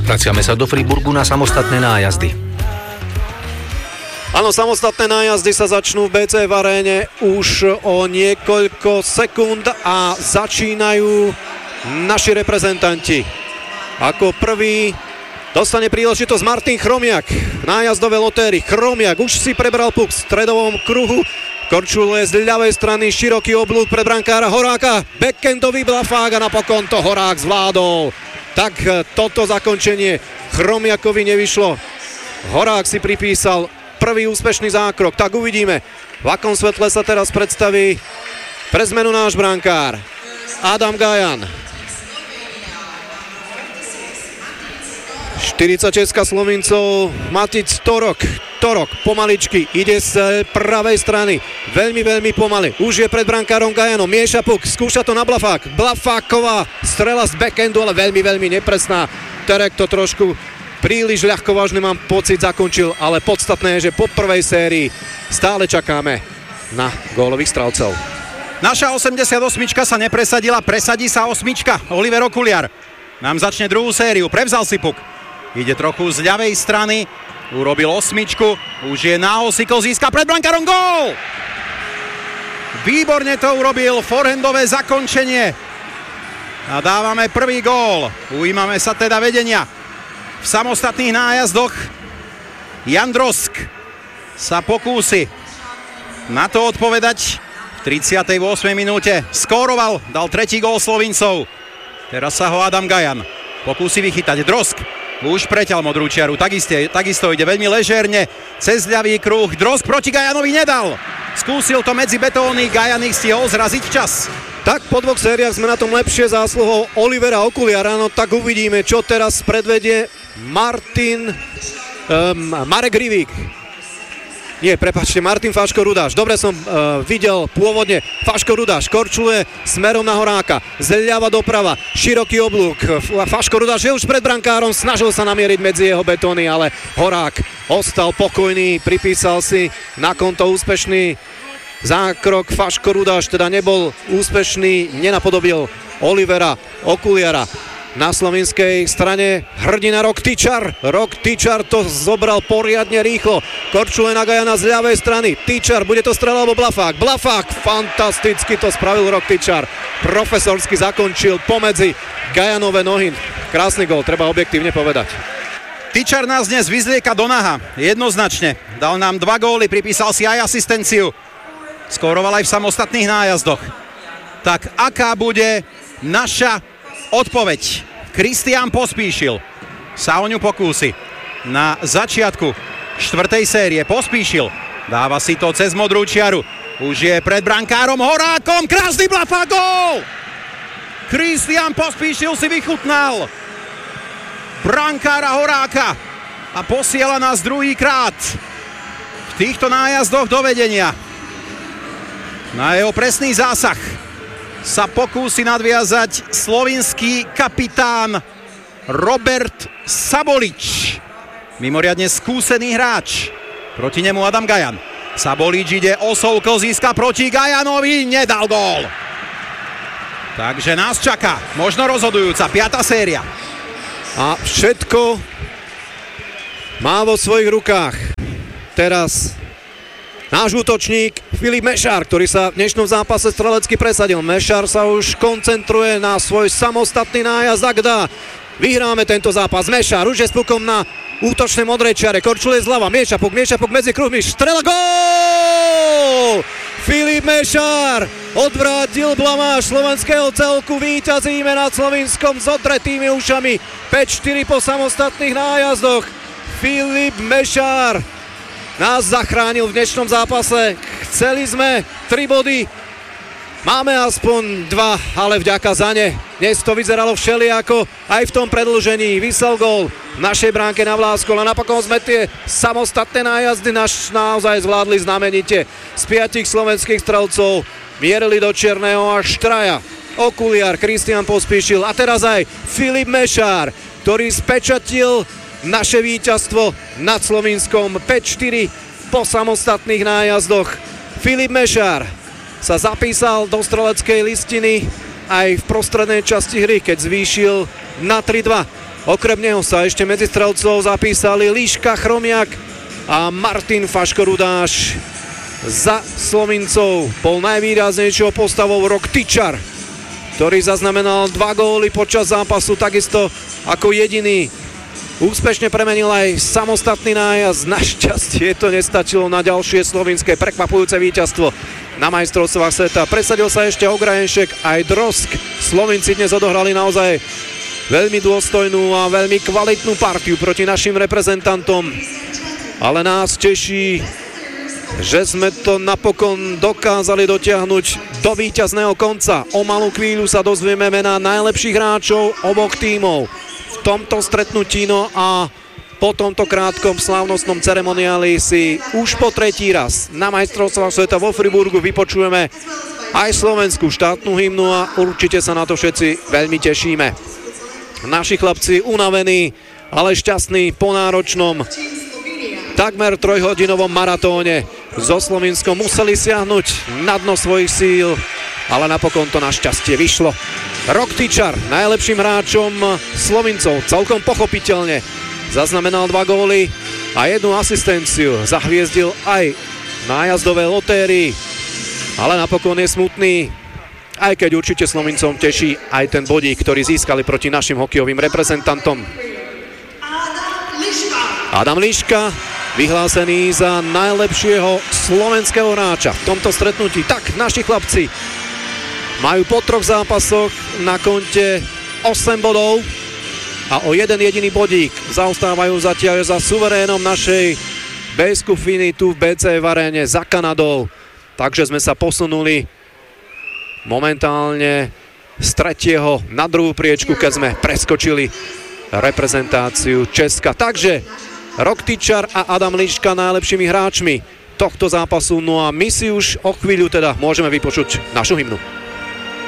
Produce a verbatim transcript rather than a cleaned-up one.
Vraciame sa do Friburgu na samostatné nájazdy. Áno, samostatné nájazdy sa začnú v bé cé v aréne už o niekoľko sekúnd a začínajú naši reprezentanti. Ako prvý dostane príležitosť Martin Chromiak, nájazdové lotéry. Chromiak už si prebral puk v stredovom kruhu. Korčule z ľavej strany, široký oblúk pre brankára Horáka. Backendový blafák a napokon to Horák zvládol. Tak toto zakončenie Chromiakovi nevyšlo. Horák si pripísal prvý úspešný zákrok. Tak uvidíme, v akom svetle sa teraz predstaví pre zmenu náš brankár Adam Gajan. štyridsaťšesť Slovincov, Matic Torok. Torok pomaličky ide z pravej strany. Veľmi, veľmi pomaly. Už je pred brankárom Gajanom. Mieša puk, skúša to na Blafák. Blafáková strela z backendu, ale veľmi, veľmi nepresná. Terek to trošku príliš ľahko vážne, mám pocit, zakončil, ale podstatné je, že po prvej sérii stále čakáme na gólových strelcov. Naša osemdesiatosmička sa nepresadila, presadí sa osmička. Oliver Okuliar nám začne druhú sériu, prevzal si puk. Ide trochu z ľavej strany, urobil osmičku, už je na osikl, získa pred brankárom, gól! Výborne to urobil, forehandové zakončenie. A dávame prvý gól, ujímame sa teda vedenia. V samostatných nájazdoch Jan Drosk sa pokúsi na to odpovedať. V tridsiatej ôsmej minúte skóroval, dal tretí gól Slovincov. Teraz sa ho Adam Gajan pokúsi vychytať. Drosk už preťal modrú čiaru, takisto, takisto ide veľmi ležerne cez ľavý kruh. Drosk proti Gajanovi nedal. Skúsil to medzi betóny, Gajan ich stihol zraziť čas. Tak po dvoch sériách sme na tom lepšie, zásluhou Olivera Okuliara, no tak uvidíme, čo teraz predvedie Martin um, Marek Rivík. Nie, prepáčte, Martin Faško Rudáš. Dobre som uh, videl pôvodne. Faško Rudáš korčuluje smerom na Horáka. Zľava doprava, široký oblúk. Faško Rudáš je už pred brankárom, snažil sa namieriť medzi jeho betóny, ale Horák ostal pokojný, pripísal si na konto úspešný zákrok. Faško Rudáš teda nebol úspešný, nenapodobil Olivera Okuliara. Na slovenskej strane hrdina Rok Tyčar. Rok Tyčar to zobral poriadne rýchlo. Korčule na Gajana z ľavej strany. Tyčar, bude to strela alebo Blafák? Blafák, fantasticky to spravil Rok Tyčar. Profesorsky zakončil pomedzi Gajanové nohy. Krásny gól, treba objektívne povedať. Tyčar nás dnes vyzlieka do naha, jednoznačne. Dal nám dva góly, pripísal si aj asistenciu. Skóroval aj v samostatných nájazdoch. Tak aká bude naša odpoveď? Kristián Pospíšil sa o ňu pokúsi na začiatku štvrtej série. Pospíšil dáva si to cez modrú čiaru. Už je pred brankárom Horákom. Krásny Blafák, gól! Kristián Pospíšil si vychutnal brankára Horáka a posiela nás druhýkrát v týchto nájazdoch do vedenia. Na jeho presný zásah sa pokúsi nadviazať slovinský kapitán Robert Sabolič. Mimoriadne skúsený hráč. Proti nemu Adam Gajan. Sabolič ide osou, získa proti Gajanovi, nedal gól. Takže nás čaká možno rozhodujúca piata séria. A všetko má vo svojich rukách teraz náš útočník Filip Mešár, ktorý sa v dnešnom zápase strelecky presadil. Mešár sa už koncentruje na svoj samostatný nájazd, ak dá. Vyhráme tento zápas. Mešár už je s pukom na útočnej modrej čiare. Korčuluje zľava, mieša puk, mieša puk medzi kruhmi. Strela, gól! Filip Mešár odvrátil blamáž slovenského celku. Víťazíme nad Slovinskom s odretými ušami. päť štyri po samostatných nájazdoch. Filip Mešár nás zachránil v dnešnom zápase. Chceli sme tri body, máme aspoň dva, ale vďaka za ne. Dnes to vyzeralo všelijako, aj v tom predĺžení. Vysel gól v našej bránke na Vláskol a napokon sme tie samostatné nájazdy naš naozaj zvládli znamenite. Z piatich slovenských strelcov mierili do čierneho až traja. Okuliar, Kristián Pospíšil a teraz aj Filip Mešár, ktorý spečatil naše víťazstvo nad Slovinskom päť štyri po samostatných nájazdoch. Filip Mešár sa zapísal do streleckej listiny aj v prostrednej časti hry, keď zvýšil na tri dva Okrem neho sa ešte medzi strelcov zapísali Líška Chromiak a Martin Faško-Rudáš. Za Slovincov bol najvýraznejšou postavou Rok Tyčar, ktorý zaznamenal dva góly počas zápasu, takisto ako jediný úspešne premenil aj samostatný nájazd. Našťastie to nestačilo na ďalšie slovinské prekvapujúce víťazstvo na majstrovstvách sveta. Presadil sa ešte Ograjenšek aj Drosk. Slovinci dnes odohrali naozaj veľmi dôstojnú a veľmi kvalitnú partiu proti našim reprezentantom. Ale nás teší, že sme to napokon dokázali dotiahnuť do víťazného konca. O malú chvíľu sa dozvieme mená najlepších hráčov oboch tímov v tomto stretnutí, no a po tomto krátkom slávnostnom ceremoniáli si už po tretí raz na majstrovstvách sveta vo Friburgu vypočujeme aj slovenskú štátnu hymnu a určite sa na to všetci veľmi tešíme. Naši chlapci unavení, ale šťastní po náročnom takmer trojhodinovom maratóne so Slovinskom museli siahnuť na dno svojich síl, ale napokon to našťastie vyšlo. Rok Tyčar, najlepším hráčom Slovincov, celkom pochopiteľne zaznamenal dva góly a jednu asistenciu. Zahviezdil aj na nájazdovej lotérii, ale napokon je smutný, aj keď určite Slovincom teší aj ten bodík, ktorý získali proti našim hokejovým reprezentantom. Adam Líška, vyhlásený za najlepšieho slovenského hráča v tomto stretnutí. Tak, naši chlapci majú po troch zápasoch na konte osem bodov a o jeden jediný bodík zaostávajú zatiaľ za suverénom našej bé skupiny tu v bé cé ef aréne za Kanadou. Takže sme sa posunuli momentálne z tretieho na druhú priečku, keď sme preskočili reprezentáciu Česka. Takže Rok Tyčar a Adam Líška najlepšími hráčmi tohto zápasu. No a my si už o chvíľu teda môžeme vypočuť našu hymnu.